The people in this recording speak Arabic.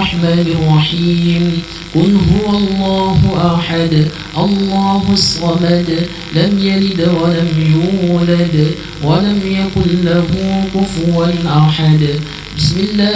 الرحمن الرحيم قل هو الله أحد الله الصمد لم يلد ولم يولد ولم يكن له كفوا أحد بسم الله